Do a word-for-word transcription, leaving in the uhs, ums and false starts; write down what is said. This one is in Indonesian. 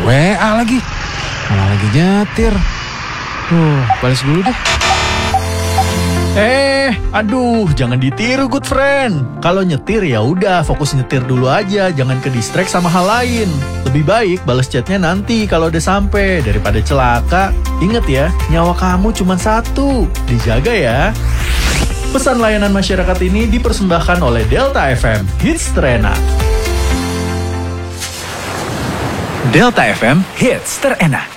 W A lagi. Malah lagi nyetir. Uh, balas dulu deh. Eh, aduh, jangan ditiru good friend. Kalau nyetir ya udah fokus nyetir dulu aja, jangan ke distract sama hal lain. Lebih baik balas chatnya nanti kalau udah sampai daripada celaka. Ingat ya, nyawa kamu cuma satu. Dijaga ya. Pesan layanan masyarakat ini dipersembahkan oleh Delta F M Hits terenak. Delta F M Hits terenak.